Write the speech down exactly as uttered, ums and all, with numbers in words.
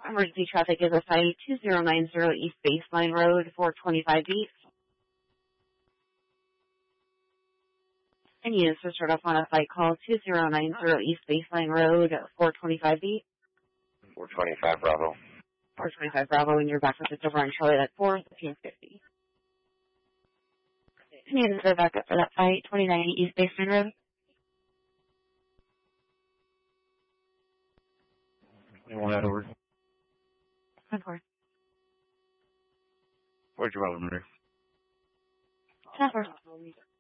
Emergency traffic is assigned two zero nine zero East Baseline Road, four twenty-five beat. And units will start off on a flight call two zero nine zero East Baseline Road, four twenty-five beat. four twenty-five Bravo. four twenty-five Bravo, and you're back with the over on Charlie at four fifteen fifty. And units are back up for that flight, twenty ninety East Baseline Road. twenty-one over. ten four. Where'd you roll, Marie? ten four.